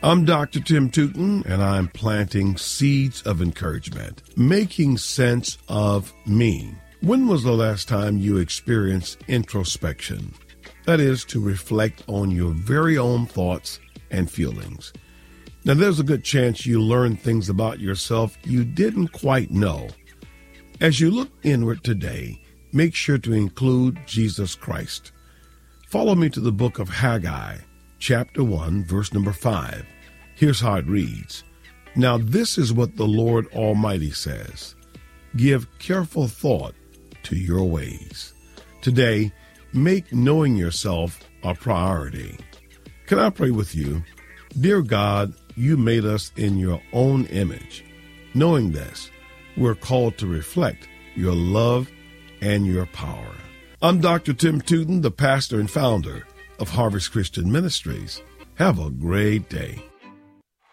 I'm Dr. Tim Tootin, and I'm planting seeds of encouragement, making sense of me. When was the last time you experienced introspection? That is, to reflect on your very own thoughts and feelings. Now, there's a good chance you learned things about yourself you didn't quite know. As you look inward today, make sure to include Jesus Christ. Follow me to the book of Haggai, chapter 1, verse number 5. Here's how it reads. Now this is what the Lord Almighty says. Give careful thought to your ways. Today, make knowing yourself a priority. Can I pray with you? Dear God, you made us in your own image. Knowing this, we're called to reflect your love and your power. I'm Dr. Tim Tootin, the pastor and founder of Harvest Christian Ministries. Have a great day.